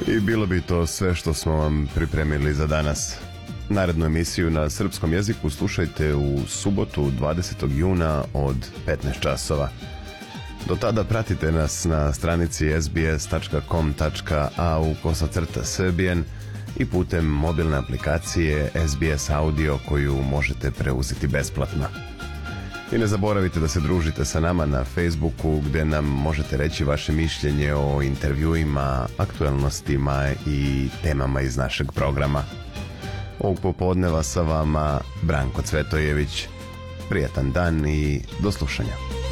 I bilo bi to sve što smo vam pripremili za danas. Narednu emisiju na srpskom jeziku slušajte u subotu 20. juna od 15 časova. Do tada pratite nas na stranici sbs.com.au/srbijen i putem mobilne aplikacije SBS Audio koju možete preuzeti besplatno. I ne zaboravite da se družite sa nama na Facebooku gdje nam možete reći vaše mišljenje o intervjuima, aktualnostima i temama iz našeg programa. Ovog popodneva sa vama Branko Cvetojević. Prijatan dan i do slušanja.